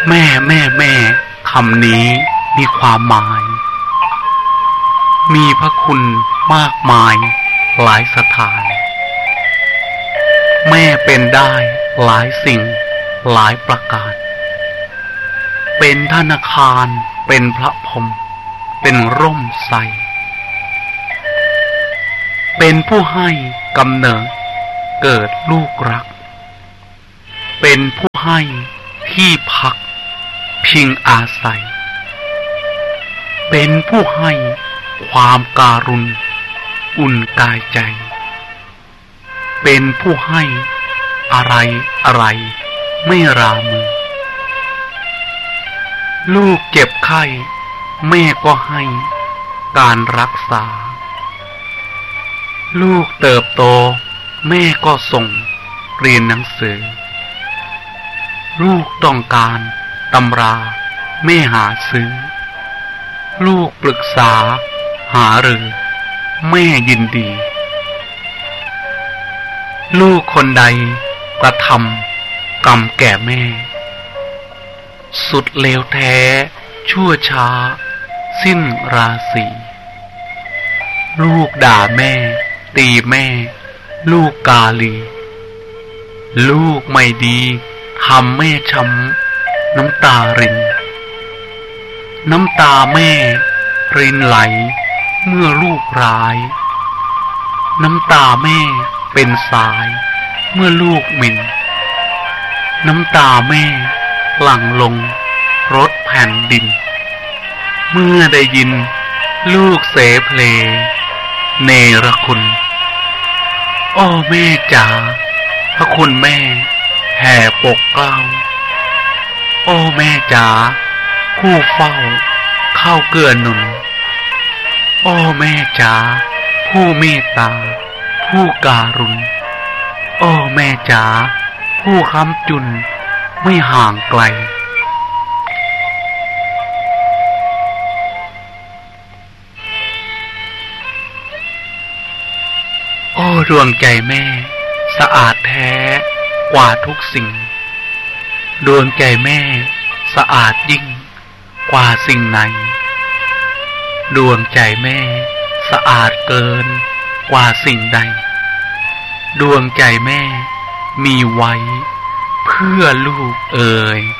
แม่แม่แม่คำนี้มีความหมายมีพระคุณมากมายหลายสถานแม่เป็นได้หลายสิ่งหลายประการเป็นธนาคารเป็นพระพรหมเป็นร่มไทรเป็นผู้ให้กำเนิดเกิดลูกรักเป็นผู้ให้ที่พักพิงอาศัยเป็นผู้ให้ความการุณอุ่นกายใจเป็นผู้ให้อะไรอะไรไม่รามือลูกเจ็บไข้แม่ก็ให้การรักษาลูกเติบโตแม่ก็ส่งเรียนหนังสือลูกต้องการตำราแม่หาซื้อลูกปรึกษาหารือแม่ยินดีลูกคนใดกระทำกรรมแก่แม่สุดเลวแท้ชั่วช้าสิ้นราศีลูกด่าแม่ตีแม่ลูกกาลีลูกไม่ดีทำแม่ช้ำน้ำตารินน้ำตาแม่รินไหลเมื่อลูกร้ายน้ำตาแม่เป็นสายเมื่อลูกหมิ่นน้ำตาแม่หลั่งลงรถแผ่นดินเมื่อได้ยินลูกเสเพลเนรคุณโอ้แม่จ๋าพระคุณแม่แห่ปกเกล้าโอ้แม่จ๋าผู้เฝ้าเข้าเกื้อหนุนโอ้แม่จ๋าผู้เมตตาผู้การุณโอ้แม่จ๋าผู้ค้ำจุนไม่ห่างไกลโอ้ดวงใจแม่สะอาดแท้กว่าทุกสิ่งดวงใจแม่สะอาดยิ่งกว่าสิ่งไหนดวงใจแม่สะอาดเกินกว่าสิ่งใดดวงใจแม่มีไว้เพื่อลูกเอ่ย